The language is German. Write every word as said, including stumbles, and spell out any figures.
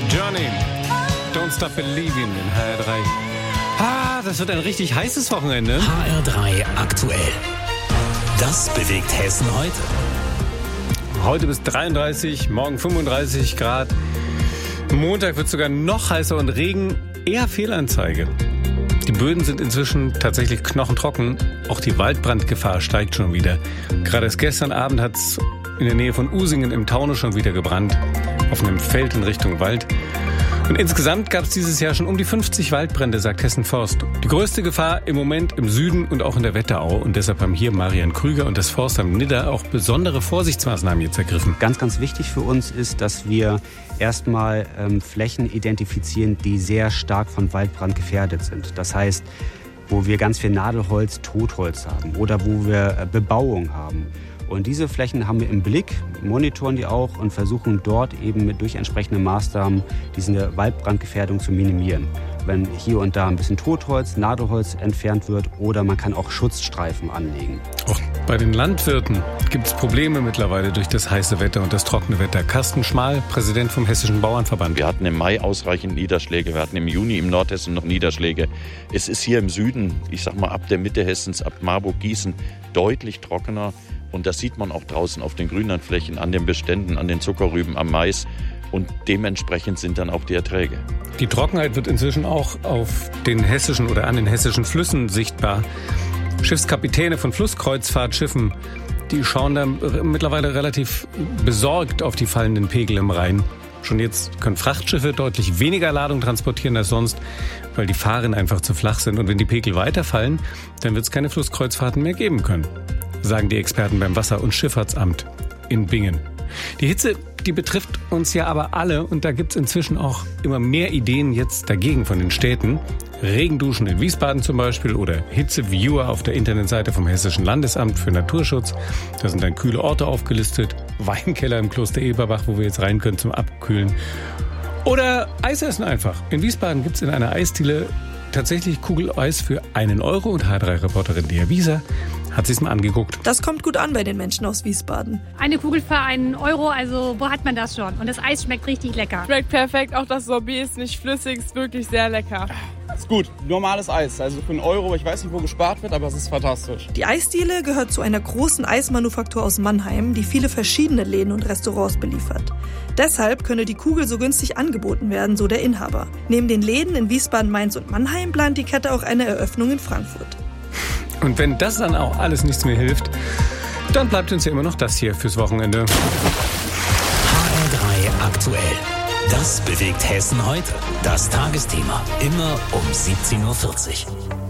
Journey, Don't Stop Believing in H R drei. Ah, das wird ein richtig heißes Wochenende. H R drei aktuell. Das bewegt Hessen heute. Heute bis dreiunddreißig, morgen fünfunddreißig Grad. Montag wird sogar noch heißer und Regen eher Fehlanzeige. Die Böden sind inzwischen tatsächlich knochentrocken. Auch die Waldbrandgefahr steigt schon wieder. Gerade erst gestern Abend hat es in der Nähe von Usingen im Taunus schon wieder gebrannt. Auf einem Feld in Richtung Wald. Und insgesamt gab es dieses Jahr schon um die fünfzig Waldbrände, sagt Hessen Forst. Die größte Gefahr im Moment im Süden und auch in der Wetterau. Und deshalb haben hier Marian Krüger und das Forstamt Nidda auch besondere Vorsichtsmaßnahmen jetzt ergriffen. Ganz, ganz wichtig für uns ist, dass wir erstmal ähm, Flächen identifizieren, die sehr stark von Waldbrand gefährdet sind. Das heißt, wo wir ganz viel Nadelholz, Totholz haben oder wo wir äh, Bebauung haben. Und diese Flächen haben wir im Blick, monitoren die auch und versuchen dort eben mit durch entsprechende Maßnahmen diese Waldbrandgefährdung zu minimieren. Wenn hier und da ein bisschen Totholz, Nadelholz entfernt wird oder man kann auch Schutzstreifen anlegen. Auch bei den Landwirten gibt es Probleme mittlerweile durch das heiße Wetter und das trockene Wetter. Carsten Schmal, Präsident vom Hessischen Bauernverband. Wir hatten im Mai ausreichend Niederschläge, wir hatten im Juni im Nordhessen noch Niederschläge. Es ist hier im Süden, ich sag mal ab der Mitte Hessens, ab Marburg, Gießen, deutlich trockener. Und das sieht man auch draußen auf den Grünlandflächen, an den Beständen, an den Zuckerrüben, am Mais. Und dementsprechend sind dann auch die Erträge. Die Trockenheit wird inzwischen auch auf den hessischen oder an den hessischen Flüssen sichtbar. Schiffskapitäne von Flusskreuzfahrtschiffen, die schauen da mittlerweile relativ besorgt auf die fallenden Pegel im Rhein. Schon jetzt können Frachtschiffe deutlich weniger Ladung transportieren als sonst, weil die Fahren einfach zu flach sind. Und wenn die Pegel weiterfallen, dann wird es keine Flusskreuzfahrten mehr geben können, sagen die Experten beim Wasser- und Schifffahrtsamt in Bingen. Die Hitze, die betrifft uns ja aber alle und da gibt es inzwischen auch immer mehr Ideen jetzt dagegen von den Städten. Regenduschen in Wiesbaden zum Beispiel oder Hitzeviewer auf der Internetseite vom Hessischen Landesamt für Naturschutz. Da sind dann kühle Orte aufgelistet. Weinkeller im Kloster Eberbach, wo wir jetzt rein können zum Abkühlen. Oder Eis essen einfach. In Wiesbaden gibt es in einer Eisdiele tatsächlich Kugeleis für einen Euro und H R drei Reporterin Lea Wieser hat sich's mal angeguckt. Das kommt gut an bei den Menschen aus Wiesbaden. Eine Kugel für einen Euro, also wo hat man das schon? Und das Eis schmeckt richtig lecker. Schmeckt perfekt, auch das Sorbet ist nicht flüssig, ist wirklich sehr lecker. Ist gut, normales Eis, also für einen Euro, ich weiß nicht, wo gespart wird, aber es ist fantastisch. Die Eisdiele gehört zu einer großen Eismanufaktur aus Mannheim, die viele verschiedene Läden und Restaurants beliefert. Deshalb könne die Kugel so günstig angeboten werden, so der Inhaber. Neben den Läden in Wiesbaden, Mainz und Mannheim plant die Kette auch eine Eröffnung in Frankfurt. Und wenn das dann auch alles nichts mehr hilft, dann bleibt uns ja immer noch das hier fürs Wochenende. H R drei aktuell. Das bewegt Hessen heute. Das Tagesthema. Immer um siebzehn Uhr vierzig.